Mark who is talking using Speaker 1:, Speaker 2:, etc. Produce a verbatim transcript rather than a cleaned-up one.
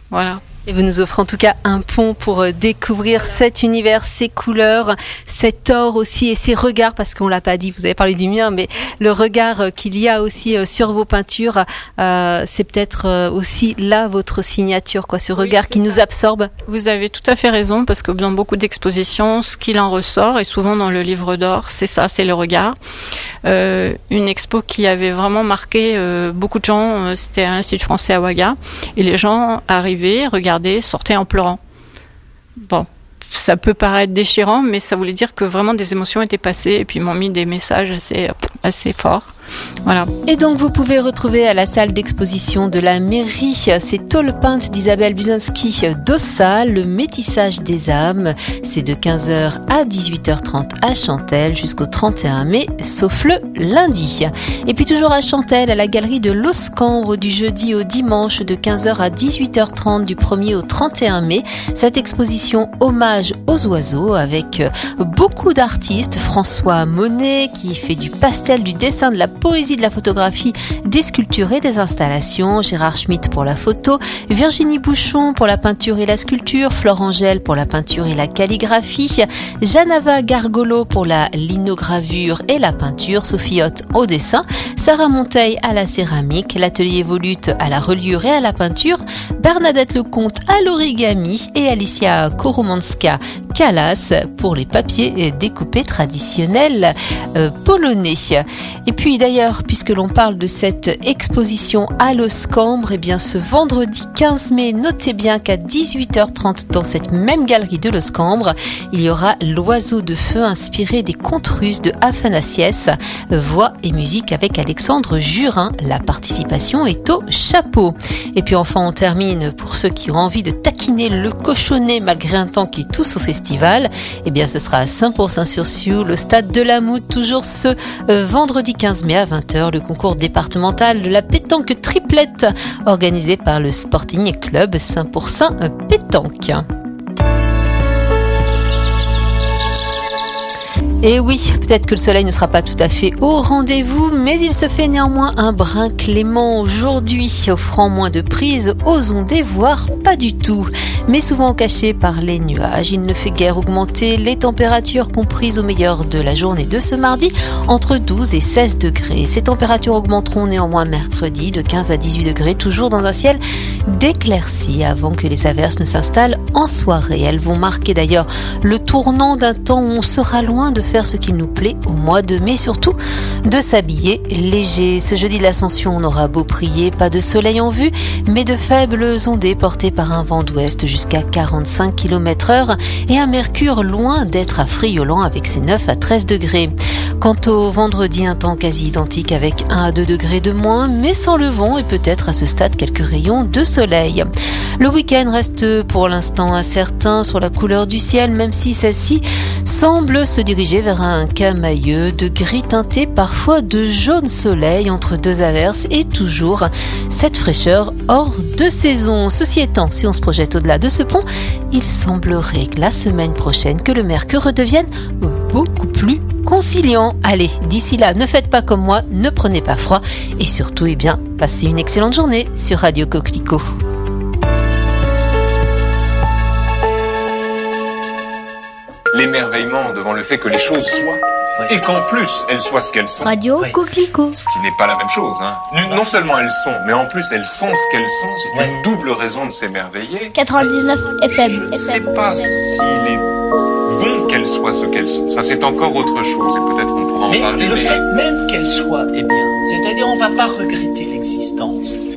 Speaker 1: Voilà.
Speaker 2: Et vous nous offrez en tout cas un pont pour découvrir cet univers, ses couleurs, cet or aussi et ses regards, parce qu'on l'a pas dit, vous avez parlé du mien, mais le regard qu'il y a aussi sur vos peintures, euh, c'est peut-être aussi là votre signature, quoi, ce regard oui, qui ça. nous absorbe.
Speaker 1: Vous avez tout à fait raison, parce que dans beaucoup d'expositions, ce qu'il en ressort, et souvent dans le livre d'or, c'est ça, c'est le regard. Euh, une expo qui avait vraiment marqué euh, beaucoup de gens, euh, c'était à l'Institut français à Ouaga, et les gens arrivaient, regardaient, sortaient en pleurant. Bon, ça peut paraître déchirant, mais ça voulait dire que vraiment des émotions étaient passées et puis m'ont mis des messages assez, assez forts. Voilà.
Speaker 2: Et donc vous pouvez retrouver à la salle d'exposition de la mairie ces tôles peintes d'Isabelle Buzinski d'Ossa, le métissage des âmes. C'est de quinze heures à dix-huit heures trente à Chantelle jusqu'au trente et un mai, sauf le lundi. Et puis toujours à Chantelle, à la galerie de Loscambre, du jeudi au dimanche de quinze heures à dix-huit heures trente du premier au trente et un mai, cette exposition hommage aux oiseaux avec beaucoup d'artistes. François Monet qui fait du pastel, du dessin, de la poésie, de la photographie, des sculptures et des installations, Gérard Schmitt pour la photo, Virginie Bouchon pour la peinture et la sculpture, Flore Angèle pour la peinture et la calligraphie, Janava Gargolo pour la linogravure et la peinture, Sophie Hoth au dessin, Sarah Monteil à la céramique, l'atelier Volute à la reliure et à la peinture, Bernadette Lecomte à l'origami et Alicia Koromanska Kalas pour les papiers découpés traditionnels euh, polonais. Et puis d'ailleurs, puisque l'on parle de cette exposition à Loscambre, eh bien ce vendredi quinze mai, notez bien qu'à dix-huit heures trente dans cette même galerie de Loscambre, il y aura l'oiseau de feu inspiré des contes russes de Afanassiès, voix et musique avec Alexandre Jurin. La participation est au chapeau. Et puis enfin on termine pour ceux qui ont envie de taquiner le cochonnet malgré un temps qui est tous au festival, eh bien ce sera à Saint-Pourçain-sur-Sioule, le stade de la Moutte, toujours ce euh, vendredi quinze mai à vingt heures, le concours départemental de la pétanque triplette organisé par le Sporting Club Saint-Pourçain Pétanque. Et oui, peut-être que le soleil ne sera pas tout à fait au rendez-vous, mais il se fait néanmoins un brin clément aujourd'hui, offrant moins de prise aux ondées, voire pas du tout. Mais souvent caché par les nuages, il ne fait guère augmenter les températures comprises au meilleur de la journée de ce mardi, entre douze et seize degrés. Ces températures augmenteront néanmoins mercredi de quinze à dix-huit degrés, toujours dans un ciel d'éclaircies, avant que les averses ne s'installent en soirée. Elles vont marquer d'ailleurs le tournant d'un temps où on sera loin de faire ce qu'il nous plaît au mois de mai, surtout de s'habiller léger. Ce jeudi de l'Ascension, on aura beau prier, pas de soleil en vue, mais de faibles ondées portées par un vent d'ouest jusqu'à quarante-cinq kilomètres heure et un mercure loin d'être affriolant avec ses neuf à treize degrés. Quant au vendredi, un temps quasi identique avec un à deux degrés de moins, mais sans le vent et peut-être à ce stade quelques rayons de soleil. Le week-end reste pour l'instant incertain sur la couleur du ciel, même si celle-ci semble se diriger vers un camailleux de gris teinté, parfois de jaune soleil entre deux averses et toujours cette fraîcheur hors de saison. Ceci étant, si on se projette au-delà de ce pont, il semblerait que la semaine prochaine que le mercure redevienne beaucoup plus conciliant. Allez, d'ici là, ne faites pas comme moi, ne prenez pas froid et surtout, eh bien, passez une excellente journée sur Radio Coquelicot.
Speaker 3: L'émerveillement devant le fait que les choses soient, et qu'en plus elles soient ce qu'elles sont.
Speaker 4: Radio Coquelicot.
Speaker 3: Ce qui n'est pas la même chose. Hein. Non seulement elles sont, mais en plus elles sont ce qu'elles sont. C'est ouais. une double raison de s'émerveiller.
Speaker 4: quatre-vingt-dix-neuf F M.
Speaker 3: Je ne sais pas s'il est bon qu'elles soient ce qu'elles sont. Ça c'est encore autre chose et peut-être qu'on pourra en
Speaker 5: mais
Speaker 3: parler.
Speaker 5: Le
Speaker 3: mais...
Speaker 5: fait même qu'elles soient est bien. C'est-à-dire on ne va pas regretter l'existence.